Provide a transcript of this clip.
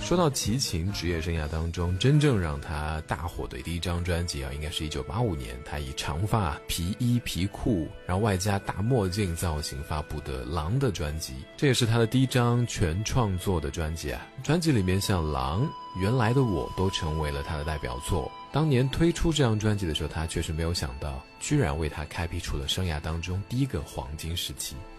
说到齐秦职业生涯当中真正让他大火的第一张专辑应该是1985年，他以长发、皮衣、皮裤，然后外加大墨镜造型发布的《狼》的专辑，这也是他的第一张全创作的专辑啊。专辑里面像《狼》、原来的我都成为了他的代表作。当年推出这张专辑的时候，他确实没有想到，居然为他开辟出了生涯当中第一个黄金时期。